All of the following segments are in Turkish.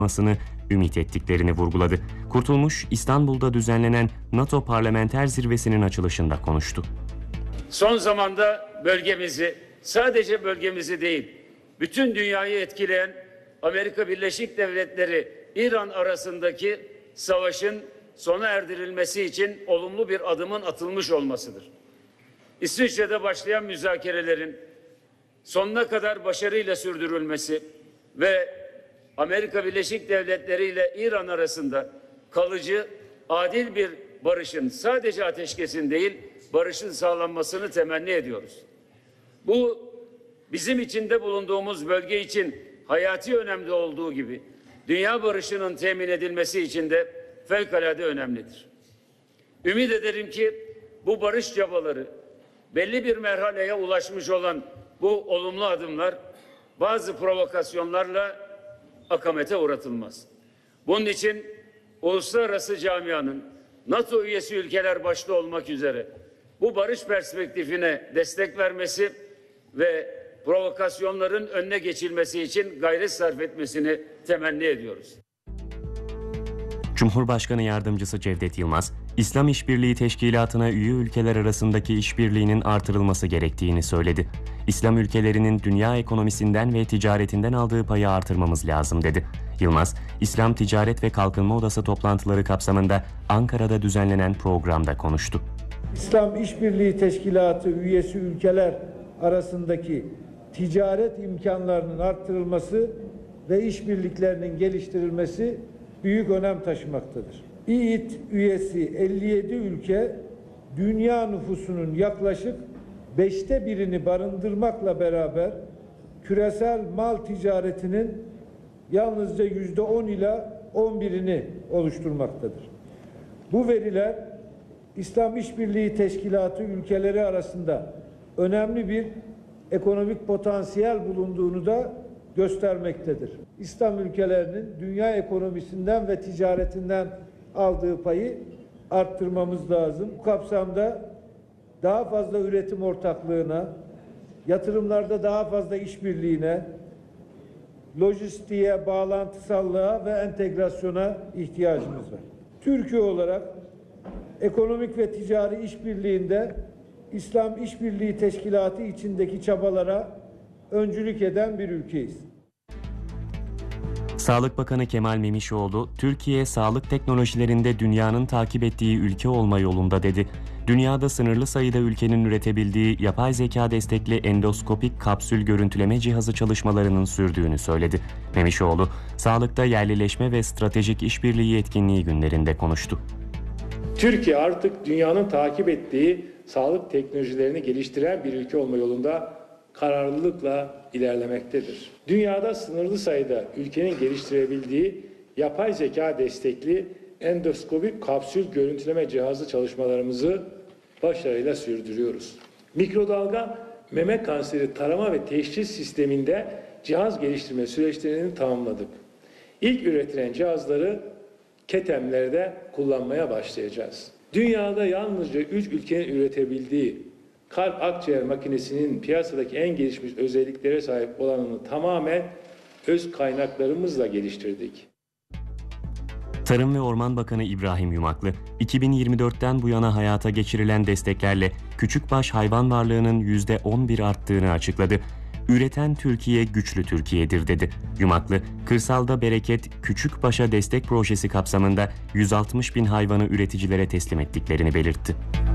ümit ettiklerini vurguladı. Kurtulmuş, İstanbul'da düzenlenen NATO Parlamenter Zirvesi'nin açılışında konuştu. Son zamanda bölgemizi, sadece bölgemizi değil, bütün dünyayı etkileyen Amerika Birleşik Devletleri İran arasındaki savaşın sona erdirilmesi için olumlu bir adımın atılmış olmasıdır. İsviçre'de başlayan müzakerelerin sonuna kadar başarıyla sürdürülmesi ve Amerika Birleşik Devletleri ile İran arasında kalıcı, adil bir barışın, sadece ateşkesin değil, barışın sağlanmasını temenni ediyoruz. Bu bizim içinde bulunduğumuz bölge için hayati önemli olduğu gibi dünya barışının temin edilmesi için de fevkalade önemlidir. Ümit ederim ki bu barış çabaları, belli bir merhaleye ulaşmış olan bu olumlu adımlar bazı provokasyonlarla akamete uğratılmaz. Bunun için uluslararası camianın, NATO üyesi ülkeler başta olmak üzere bu barış perspektifine destek vermesi ve provokasyonların önüne geçilmesi için gayret sarf etmesini temenni ediyoruz. Cumhurbaşkanı Yardımcısı Cevdet Yılmaz, İslam İşbirliği Teşkilatı'na üye ülkeler arasındaki işbirliğinin artırılması gerektiğini söyledi. İslam ülkelerinin dünya ekonomisinden ve ticaretinden aldığı payı artırmamız lazım dedi. Yılmaz, İslam Ticaret ve Kalkınma Odası toplantıları kapsamında Ankara'da düzenlenen programda konuştu. İslam İşbirliği Teşkilatı üyesi ülkeler arasındaki ticaret imkanlarının artırılması ve işbirliklerinin geliştirilmesi büyük önem taşımaktadır. İİT üyesi 57 ülke dünya nüfusunun yaklaşık 1/5'ini barındırmakla beraber küresel mal ticaretinin yalnızca %10 ila 11'ini oluşturmaktadır. Bu veriler İslam İşbirliği Teşkilatı ülkeleri arasında önemli bir ekonomik potansiyel bulunduğunu da göstermektedir. İslam ülkelerinin dünya ekonomisinden ve ticaretinden aldığı payı arttırmamız lazım. Bu kapsamda daha fazla üretim ortaklığına, yatırımlarda daha fazla işbirliğine, lojistiğe, bağlantısallığa ve entegrasyona ihtiyacımız var. Türkiye olarak ekonomik ve ticari işbirliğinde İslam İşbirliği Teşkilatı içindeki çabalara öncülük eden bir ülkeyiz. Sağlık Bakanı Kemal Memişoğlu, Türkiye sağlık teknolojilerinde dünyanın takip ettiği ülke olma yolunda dedi. Dünyada sınırlı sayıda ülkenin üretebildiği yapay zeka destekli endoskopik kapsül görüntüleme cihazı çalışmalarının sürdüğünü söyledi. Memişoğlu, sağlıkta yerlileşme ve stratejik işbirliği etkinliği günlerinde konuştu. Türkiye artık dünyanın takip ettiği sağlık teknolojilerini geliştiren bir ülke olma yolunda kararlılıkla ilerlemektedir. Dünyada sınırlı sayıda ülkenin geliştirebildiği yapay zeka destekli endoskopik kapsül görüntüleme cihazı çalışmalarımızı başarıyla sürdürüyoruz. Mikrodalga meme kanseri tarama ve teşhis sisteminde cihaz geliştirme süreçlerini tamamladık. İlk üretilen cihazları KETEM'lerde kullanmaya başlayacağız. Dünyada yalnızca 3 ülkenin üretebildiği kalp akciğer makinesinin piyasadaki en gelişmiş özelliklere sahip olanını tamamen öz kaynaklarımızla geliştirdik. Tarım ve Orman Bakanı İbrahim Yumaklı, 2024'ten bu yana hayata geçirilen desteklerle küçükbaş hayvan varlığının %11 arttığını açıkladı. Üreten Türkiye güçlü Türkiye'dir dedi. Yumaklı, Kırsalda Bereket Küçükbaş'a Destek Projesi kapsamında 160 bin hayvanı üreticilere teslim ettiklerini belirtti.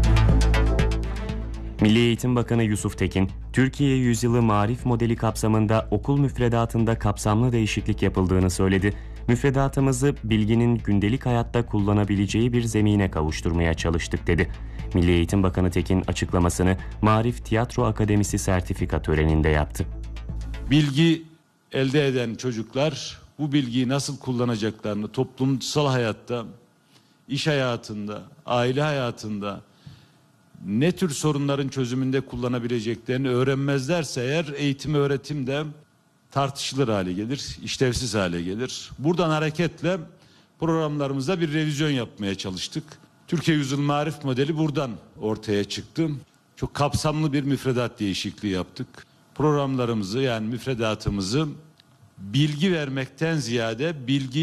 Milli Eğitim Bakanı Yusuf Tekin, Türkiye Yüzyılı Marif modeli kapsamında okul müfredatında kapsamlı değişiklik yapıldığını söyledi. Müfredatımızı bilginin gündelik hayatta kullanabileceği bir zemine kavuşturmaya çalıştık dedi. Milli Eğitim Bakanı Tekin açıklamasını Marif Tiyatro Akademisi sertifika töreninde yaptı. Bilgi elde eden çocuklar bu bilgiyi nasıl kullanacaklarını toplumsal hayatta, iş hayatında, aile hayatında ne tür sorunların çözümünde kullanabileceklerini öğrenmezlerse eğer eğitim öğretim de tartışılır hale gelir, işlevsiz hale gelir. Buradan hareketle programlarımızda bir revizyon yapmaya çalıştık. Türkiye Yüzyılı Marif modeli buradan ortaya çıktı. Çok kapsamlı bir müfredat değişikliği yaptık. Programlarımızı yani müfredatımızı bilgi vermekten ziyade bilgi